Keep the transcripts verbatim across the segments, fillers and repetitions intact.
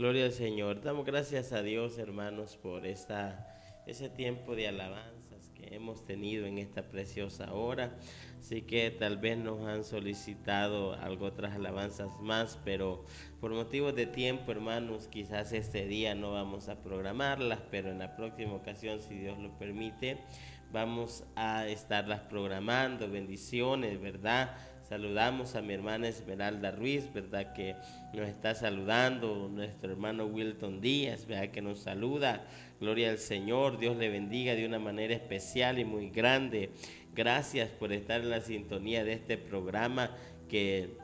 Gloria al Señor. Damos gracias a Dios, hermanos, por esta, ese tiempo de alabanzas que hemos tenido en esta preciosa hora. Así que tal vez nos han solicitado algo, otras alabanzas más, pero por motivos de tiempo, hermanos, quizás este día no vamos a programarlas, pero en la próxima ocasión, si Dios lo permite, vamos a estarlas programando. Bendiciones, ¿verdad? Saludamos a mi hermana Esmeralda Ruiz, ¿verdad? Que nos está saludando, nuestro hermano Wilton Díaz, ¿verdad? Que nos saluda. Gloria al Señor, Dios le bendiga de una manera especial y muy grande. Gracias por estar en la sintonía de este programa que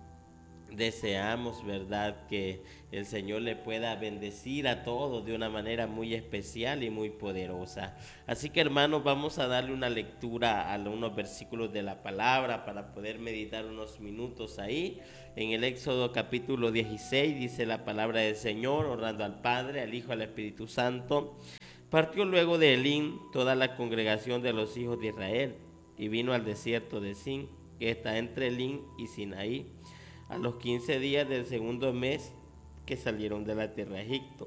deseamos, ¿verdad? Que el Señor le pueda bendecir a todos de una manera muy especial y muy poderosa. Así que, hermanos, vamos a darle una lectura a unos versículos de la palabra para poder meditar unos minutos ahí. En el Éxodo capítulo dieciséis dice la palabra del Señor, honrando al Padre, al Hijo, al Espíritu Santo. Partió luego de Elín toda la congregación de los hijos de Israel y vino al desierto de Sin, que está entre Elín y Sinaí, a los quince días del segundo mes que salieron de la tierra de Egipto.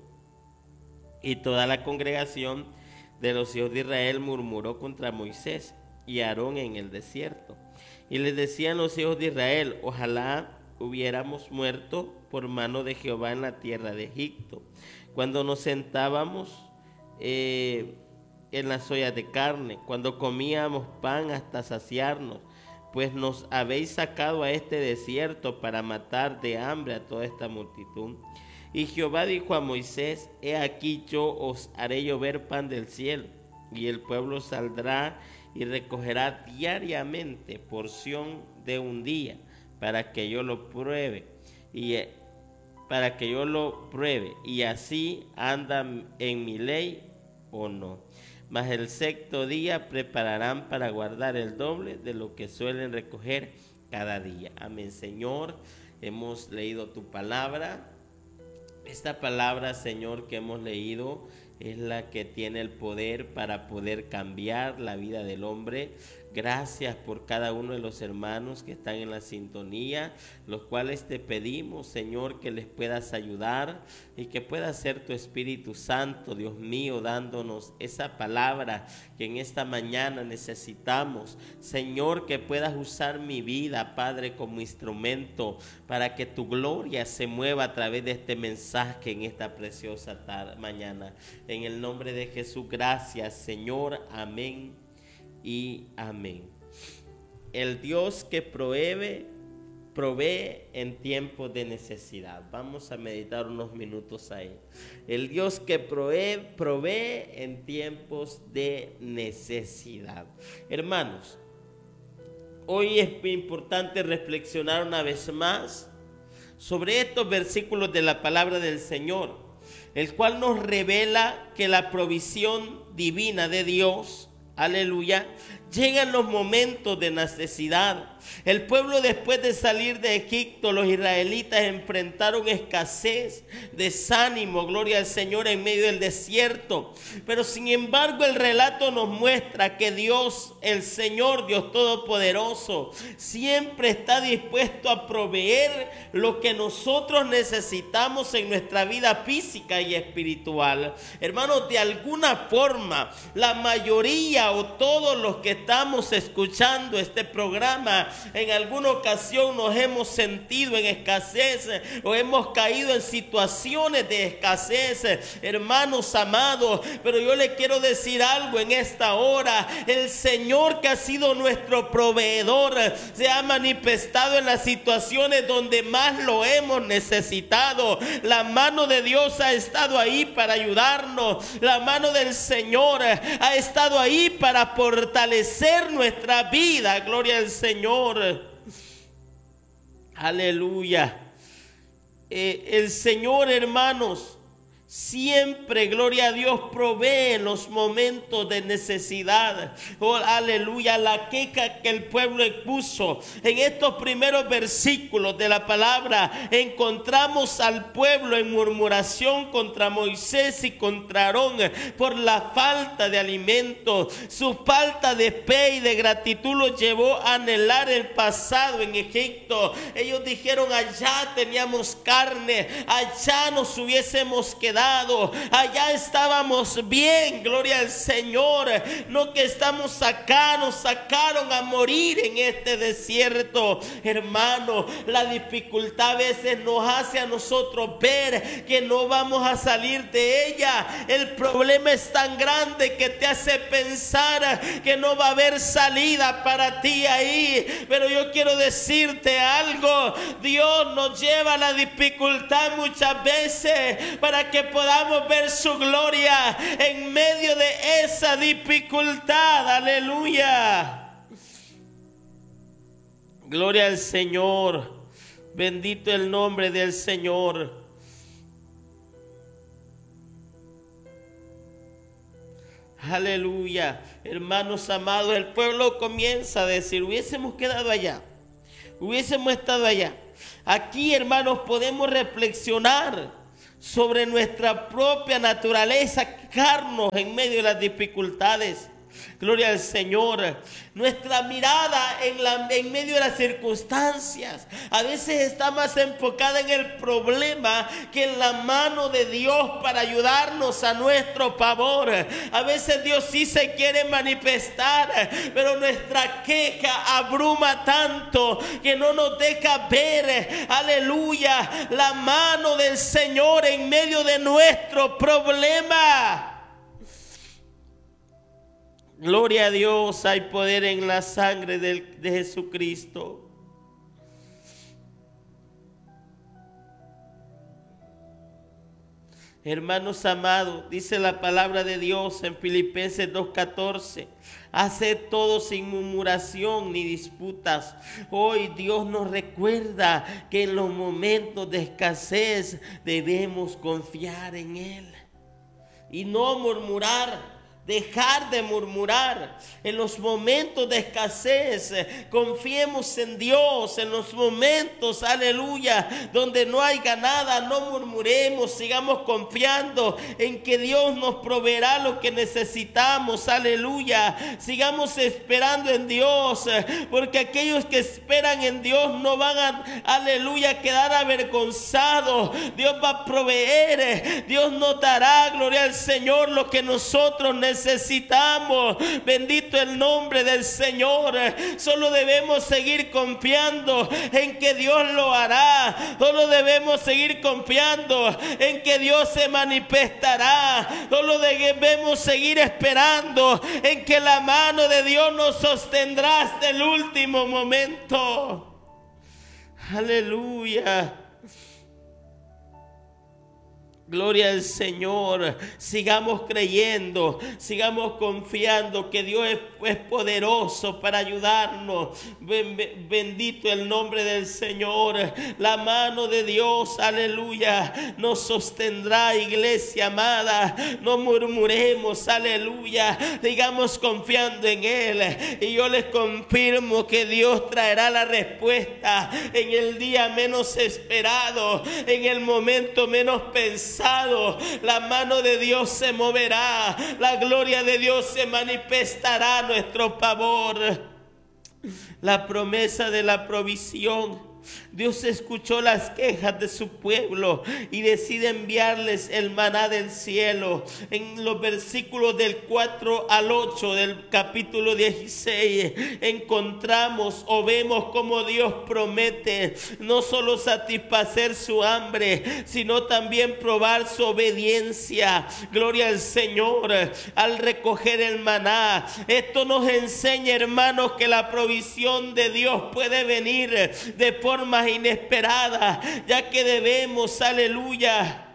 Y toda la congregación de los hijos de Israel murmuró contra Moisés y Aarón en el desierto. Y les decían los hijos de Israel: ojalá hubiéramos muerto por mano de Jehová en la tierra de Egipto, cuando nos sentábamos eh, en las ollas de carne, cuando comíamos pan hasta saciarnos, pues nos habéis sacado a este desierto para matar de hambre a toda esta multitud. Y Jehová dijo a Moisés: he aquí yo os haré llover pan del cielo, y el pueblo saldrá y recogerá diariamente porción de un día, para que yo lo pruebe, y para que yo lo pruebe, y así anda en mi ley o no. Mas el sexto día prepararán para guardar el doble de lo que suelen recoger cada día. Amén. Señor, hemos leído tu palabra. Esta palabra, Señor, que hemos leído es la que tiene el poder para poder cambiar la vida del hombre. Gracias por cada uno de los hermanos que están en la sintonía, los cuales te pedimos, Señor, que les puedas ayudar y que pueda ser tu Espíritu Santo, Dios mío, dándonos esa palabra que en esta mañana necesitamos. Señor, que puedas usar mi vida, Padre, como instrumento para que tu gloria se mueva a través de este mensaje en esta preciosa tarde, mañana. En el nombre de Jesús, gracias, Señor. Amén y amén. El Dios que provee, provee en tiempos de necesidad. Vamos a meditar unos minutos ahí. El Dios que provee, provee en tiempos de necesidad. Hermanos, hoy es importante reflexionar una vez más sobre estos versículos de la palabra del Señor, el cual nos revela que la provisión divina de Dios, aleluya, llegan los momentos de necesidad. El pueblo, después de salir de Egipto, los israelitas enfrentaron escasez, desánimo, gloria al Señor, en medio del desierto. Pero sin embargo el relato nos muestra que Dios, el Señor, Dios Todopoderoso, siempre está dispuesto a proveer lo que nosotros necesitamos en nuestra vida física y espiritual. Hermanos, de alguna forma, la mayoría o todos los que estamos escuchando este programa, en alguna ocasión nos hemos sentido en escasez o hemos caído en situaciones de escasez, hermanos amados. Pero yo le quiero decir algo en esta hora: el Señor, que ha sido nuestro proveedor, se ha manifestado en las situaciones donde más lo hemos necesitado. La mano de Dios ha estado ahí para ayudarnos. La mano del Señor ha estado ahí para fortalecer nuestra vida. Gloria al Señor. Aleluya. Eh, el Señor, hermanos, Siempre, gloria a Dios, provee en los momentos de necesidad. Oh, aleluya, la queja que el pueblo expuso. En estos primeros versículos de la palabra encontramos al pueblo en murmuración contra Moisés y contra Aarón por la falta de alimento. Su falta de fe y de gratitud los llevó a anhelar el pasado en Egipto. Ellos dijeron: allá teníamos carne, allá nos hubiésemos quedado, allá estábamos bien, gloria al Señor. No que estamos acá, nos sacaron a morir en este desierto. Hermano, la dificultad a veces nos hace a nosotros ver que no vamos a salir de ella. El problema es tan grande que te hace pensar que no va a haber salida para ti ahí. Pero yo quiero decirte algo: Dios nos lleva a la dificultad muchas veces para que podamos ver su gloria en medio de esa dificultad. Aleluya. Gloria al Señor. Bendito el nombre del Señor. Aleluya. Hermanos amados, el pueblo comienza a decir: hubiésemos quedado allá, hubiésemos estado allá. Aquí, hermanos, podemos reflexionar sobre nuestra propia naturaleza, quejarnos en medio de las dificultades. Gloria al Señor. Nuestra mirada en, la, en medio de las circunstancias a veces está más enfocada en el problema que en la mano de Dios para ayudarnos a nuestro favor. A veces Dios sí se quiere manifestar, pero nuestra queja abruma tanto que no nos deja ver, aleluya, la mano del Señor en medio de nuestro problema. Gloria a Dios, hay poder en la sangre de, de Jesucristo. Hermanos amados, dice la palabra de Dios en Filipenses dos catorce: haced todo sin murmuración ni disputas. Hoy Dios nos recuerda que en los momentos de escasez debemos confiar en Él y no murmurar. Dejar de murmurar. En los momentos de escasez, confiemos en Dios. En los momentos, aleluya, donde no haya nada, no murmuremos. Sigamos confiando en que Dios nos proveerá lo que necesitamos, aleluya. Sigamos esperando en Dios, porque aquellos que esperan en Dios no van a, aleluya, quedar avergonzados. Dios va a proveer. Dios nos dará, gloria al Señor, lo que nosotros necesitamos. Necesitamos. Bendito el nombre del Señor. Solo debemos seguir confiando en que Dios lo hará. Solo debemos seguir confiando en que Dios se manifestará. Solo debemos seguir esperando en que la mano de Dios nos sostendrá hasta el último momento. Aleluya. Gloria al Señor. Sigamos creyendo, sigamos confiando que Dios es, es poderoso para ayudarnos. Bendito el nombre del Señor. La mano de Dios, aleluya, nos sostendrá, iglesia amada. No murmuremos, aleluya. Sigamos confiando en Él. Y yo les confirmo que Dios traerá la respuesta en el día menos esperado, en el momento menos pensado. La mano de Dios se moverá, la gloria de Dios se manifestará a nuestro favor. La promesa de la provisión. Dios escuchó las quejas de su pueblo y decide enviarles el maná del cielo. En los versículos del cuatro al ocho del capítulo dieciséis encontramos o vemos como Dios promete no solo satisfacer su hambre, sino también probar su obediencia. Gloria al Señor. Al recoger el maná, esto nos enseña, hermanos, que la provisión de Dios puede venir de forma inesperada, ya que debemos, aleluya,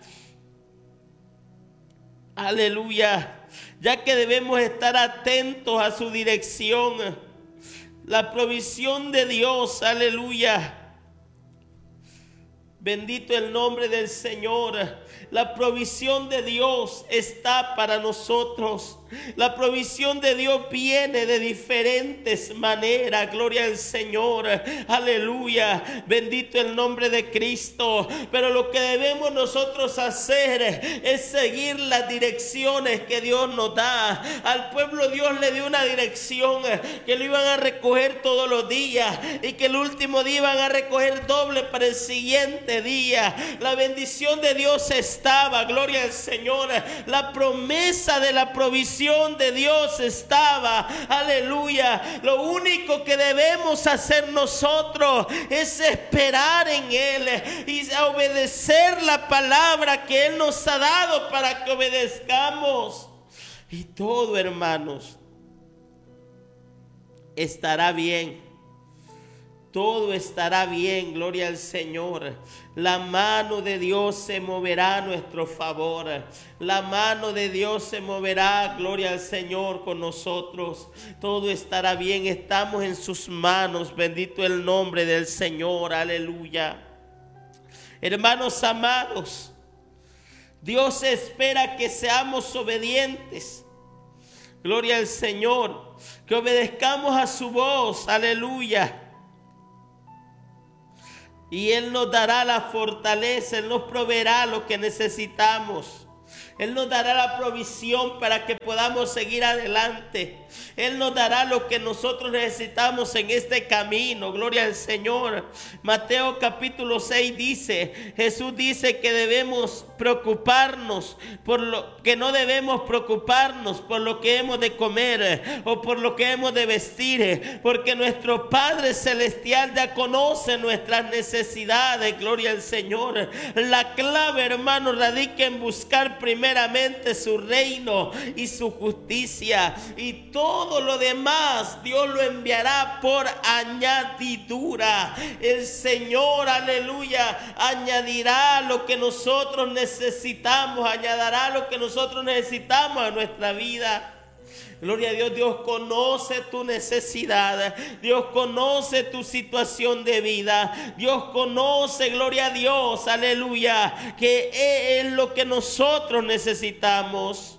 aleluya, ya que debemos estar atentos a su dirección. La provisión de Dios, aleluya, Bendito el nombre del Señor. La provisión de Dios está para nosotros. La provisión de Dios viene de diferentes maneras. Gloria al Señor. Aleluya. Bendito el nombre de Cristo. Pero lo que debemos nosotros hacer es seguir las direcciones que Dios nos da. Al pueblo Dios le dio una dirección, que lo iban a recoger todos los días y que el último día iban a recoger doble para el siguiente día. La bendición de Dios estaba. Gloria al Señor. La promesa de la provisión de Dios estaba. Aleluya. Lo único que debemos hacer nosotros es esperar en Él y obedecer la palabra que Él nos ha dado para que obedezcamos. Y todo, hermanos, estará bien. Todo estará bien, gloria al Señor. La mano de Dios se moverá a nuestro favor. La mano de Dios se moverá, gloria al Señor, con nosotros. Todo estará bien, estamos en sus manos. Bendito el nombre del Señor, aleluya. Hermanos amados, Dios espera que seamos obedientes. Gloria al Señor, que obedezcamos a su voz, aleluya. Y Él nos dará la fortaleza, Él nos proveerá lo que necesitamos. Él nos dará la provisión para que podamos seguir adelante. Él nos dará lo que nosotros necesitamos en este camino. Gloria al Señor. Mateo capítulo seis dice, Jesús dice que debemos preocuparnos por lo que no debemos preocuparnos por lo que hemos de comer o por lo que hemos de vestir, porque nuestro Padre Celestial ya conoce nuestras necesidades. Gloria al Señor. La clave, hermano, radica en buscar primeramente su reino y su justicia, y todo lo demás Dios lo enviará por añadidura. El Señor, aleluya, añadirá lo que nosotros necesitamos, añadirá lo que nosotros necesitamos a nuestra vida. Gloria a Dios. Dios conoce tu necesidad. Dios conoce tu situación de vida. Dios conoce, gloria a Dios, aleluya, que es lo que nosotros necesitamos.